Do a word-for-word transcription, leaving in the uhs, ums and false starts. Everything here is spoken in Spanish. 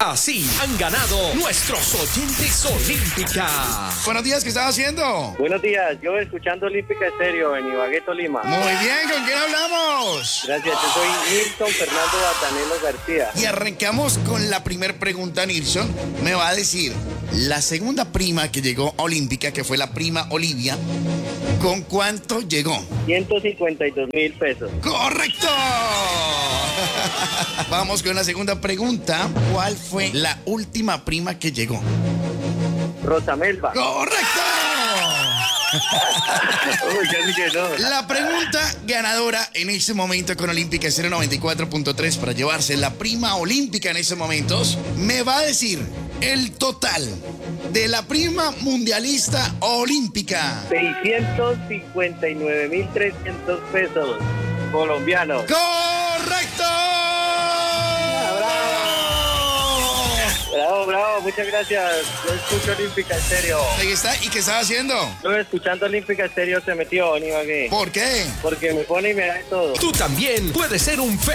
Así han ganado nuestros oyentes Olímpica. Buenos días, ¿qué estás haciendo? Buenos días, yo escuchando Olímpica Estéreo en Ibagué, Tolima. Muy bien, ¿con quién hablamos? Gracias, yo soy Nilson Fernando Batanelo García. Y arrancamos con la primer pregunta, Nilson. Me va a decir, la segunda prima que llegó a Olímpica, que fue la prima Olivia, ¿con cuánto llegó? ciento cincuenta y dos mil pesos. ¡Correcto! Vamos con la segunda pregunta. ¿Cuál fue la última prima que llegó? Rosamelba. ¡Correcto! Uy, casi que no. La pregunta ganadora en este momento con Olímpica cero noventa y cuatro punto tres para llevarse la prima olímpica en estos momentos, me va a decir el total de la prima mundialista olímpica. seiscientos cincuenta y nueve mil trescientos pesos colombianos. ¡Correcto! Bravo, bravo, muchas gracias. Yo escucho Olímpica Estéreo. Ahí está. ¿Y qué estaba haciendo? Yo escuchando Olímpica Estéreo se metió en Ibagué. ¿Por qué? Porque me pone y me da de todo. Tú también puedes ser un